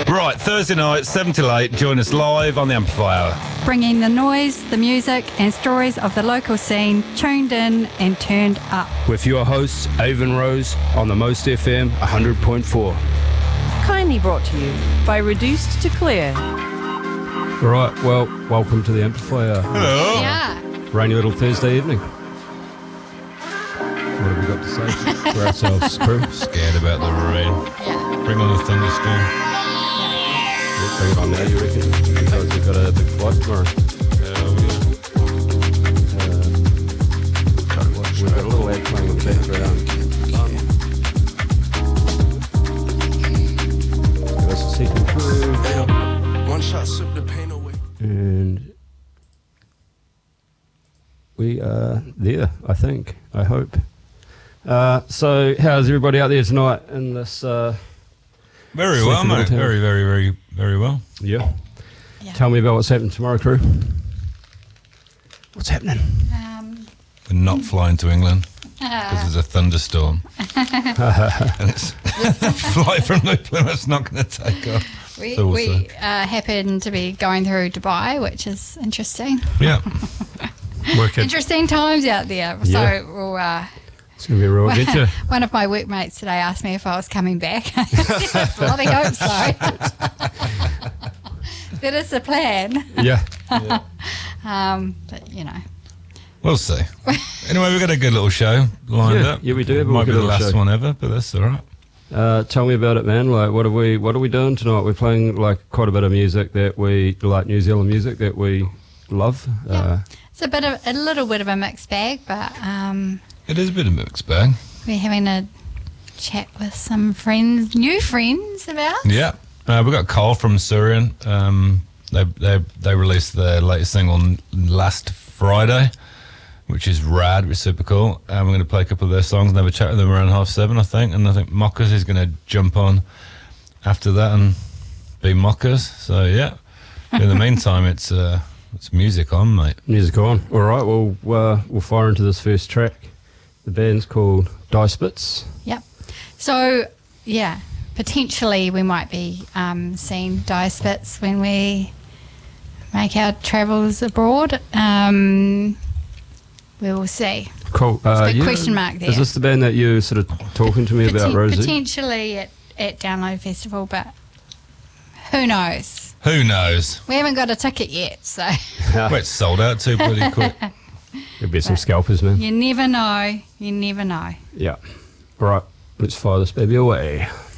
Right, Thursday night, 7 till 8, join us live on the Amplifier. Bringing the noise, the music and stories of the local scene tuned in and turned up. With your hosts, Avon Rose, on the Most FM 100.4. Kindly brought to you by Reduced to Clear. All right, well, welcome to the Amplifier. Hello. Yeah. Rainy little Thursday evening. What have we got to say for ourselves, crew? Scared about the rain. Yeah. Bring on the thunderstorm. Bring it on now, you reckon? Because we've got a big flight tomorrow. We've got a little ad playing in the background. Give us a second, crew. One shot, sip the pain away. And we are there, I think. I hope. So, how's everybody out there tonight in this... Very well, mate. Town? Very, very, very, very well. Yeah. Yeah. Tell me about what's happening tomorrow, crew. What's happening? We're not flying to England because there's a thunderstorm. And it's flight from New Plymouth's not going to take off. We happen to be going through Dubai, which is interesting. Yeah. Working. Interesting times out there. Yeah. So we'll... It's going to be a real adventure. One of my workmates today asked me if I was coming back. I said, bloody hope so. That is the plan. Yeah. But, you know. We'll see. Anyway, we've got a good little show lined up. Yeah, we do have a Might good be the little last show. one ever, but that's all right. Tell me about it, man. Like, what are we doing tonight? We're playing like quite a bit of music that we like, New Zealand music that we love. Yeah. It's a little bit of a mixed bag, but It is a bit of a mixed bag. we're having a chat with some friends, new friends of ours. Yeah. We got Cole from Surian. They released their latest single last Friday, which is rad, which is super cool. We're going to play a couple of their songs and have a chat with them around 7:30, I think. And I think Mockers is going to jump on after that and be Mockers. So, yeah. In the meantime, it's music on, mate. Music on. All right, we'll fire into this first track. The band's called Die Spits. Yep. So, yeah, potentially we might be seeing Die Spits when we make our travels abroad. We will see. Cool. Big question mark there. Is this the band that you sort of talking to me about, Rosie? Potentially at Download Festival, but who knows? Who knows? We haven't got a ticket yet, so Well, it's sold out too pretty quick. There'll be some scalpers, man. you never know. You never know. Yeah. All right, let's fire this baby away.